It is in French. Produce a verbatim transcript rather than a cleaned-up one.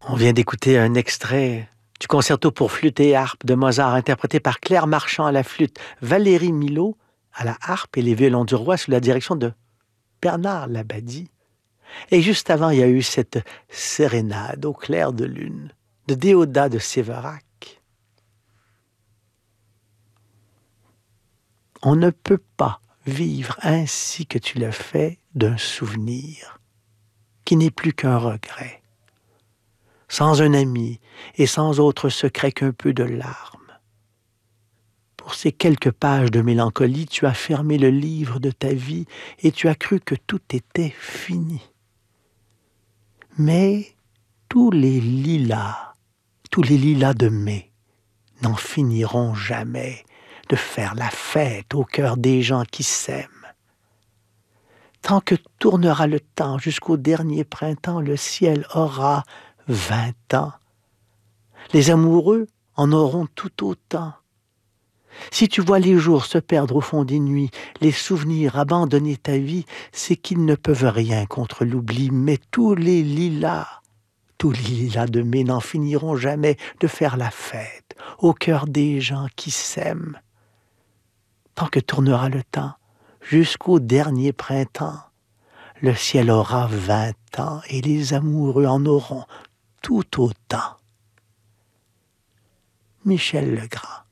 On vient d'écouter un extrait du concerto pour flûte et harpe de Mozart, interprété par Claire Marchand à la flûte, Valérie Milhaud à la harpe et les violons du roi sous la direction de Bernard Labadie. Et juste avant, il y a eu cette sérénade au clair de lune de Déodat de Séverac. On ne peut pas vivre ainsi que tu le fais d'un souvenir qui n'est plus qu'un regret, sans un ami et sans autre secret qu'un peu de larmes. Pour ces quelques pages de mélancolie, tu as fermé le livre de ta vie et tu as cru que tout était fini. Mais tous les lilas, tous les lilas de mai n'en finiront jamais de faire la fête au cœur des gens qui s'aiment. Tant que tournera le temps jusqu'au dernier printemps, le ciel aura vingt ans. Les amoureux en auront tout autant. Si tu vois les jours se perdre au fond des nuits, les souvenirs abandonner ta vie, c'est qu'ils ne peuvent rien contre l'oubli, mais tous les lilas, tous les lilas de mai n'en finiront jamais de faire la fête au cœur des gens qui s'aiment. Tant que tournera le temps, jusqu'au dernier printemps, le ciel aura vingt ans et les amoureux en auront tout autant. Michel Legrand.